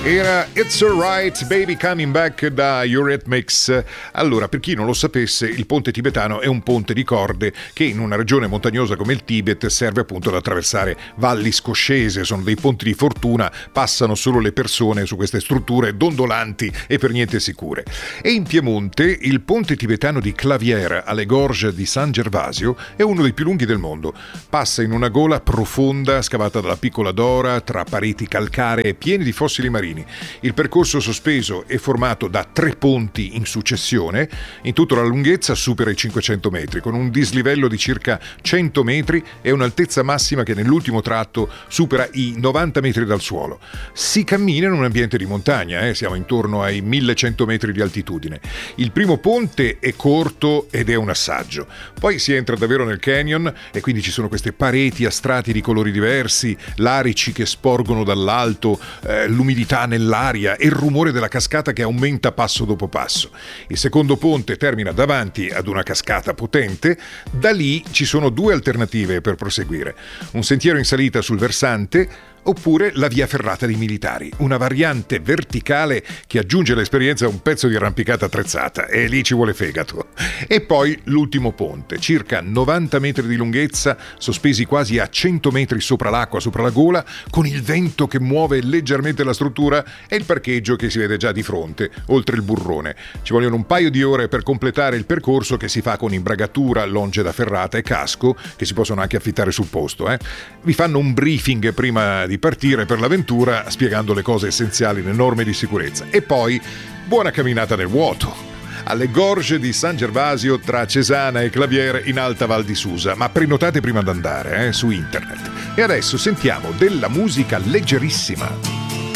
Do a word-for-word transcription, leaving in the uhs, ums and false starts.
Era It's Alright Baby Coming Back da Eurythmics. Allora, per chi non lo sapesse, il ponte tibetano è un ponte di corde che in una regione montagnosa come il Tibet serve appunto ad attraversare valli scoscese. Sono dei ponti di fortuna, passano solo le persone su queste strutture dondolanti e per niente sicure. E in Piemonte il ponte tibetano di Clavière alle Gorges di San Gervasio è uno dei più lunghi del mondo. Passa in una gola profonda scavata dalla piccola Dora tra pareti calcaree piene di fossili marini. Il percorso sospeso è formato da tre ponti in successione. In tutto la lunghezza supera i cinquecento metri, con un dislivello di circa cento metri e un'altezza massima che nell'ultimo tratto supera i novanta metri dal suolo. Si cammina in un ambiente di montagna, eh? Siamo intorno ai millecento metri di altitudine. Il primo ponte è corto ed è un assaggio. Poi si entra davvero nel canyon e quindi ci sono queste pareti a strati di colori diversi, larici che sporgono dall'alto, eh, l'umidità nell'aria e il rumore della cascata che aumenta passo dopo passo. Il secondo ponte termina davanti ad una cascata potente. Da lì ci sono due alternative per proseguire: un sentiero in salita sul versante oppure la via ferrata dei militari, una variante verticale che aggiunge all'esperienza un pezzo di arrampicata attrezzata, e lì ci vuole fegato. E poi l'ultimo ponte, circa novanta metri di lunghezza, sospesi quasi a cento metri sopra l'acqua, sopra la gola, con il vento che muove leggermente la struttura e il parcheggio che si vede già di fronte, oltre il burrone. Ci vogliono un paio di ore per completare il percorso, che si fa con imbragatura, longe da ferrata e casco, che si possono anche affittare sul posto. Eh. Vi fanno un briefing prima di di partire per l'avventura, spiegando le cose essenziali, le norme di sicurezza. E poi buona camminata nel vuoto alle Gorges di San Gervasio tra Cesana e Clavière in Alta Val di Susa, ma prenotate prima d'andare eh, su internet. E adesso sentiamo della musica leggerissima.